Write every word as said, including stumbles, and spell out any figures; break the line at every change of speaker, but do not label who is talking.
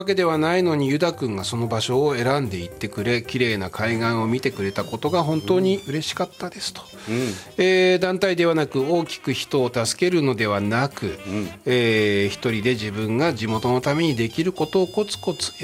わけではないのにユダ君がその場所を選んで行ってくれ、綺麗な海岸を見てくれたことが本当に嬉しかったですと、うん、えー、団体ではなく大きく人を助けるのではなく、うん、えー、一人で自分が地元のためにできることをコツコツ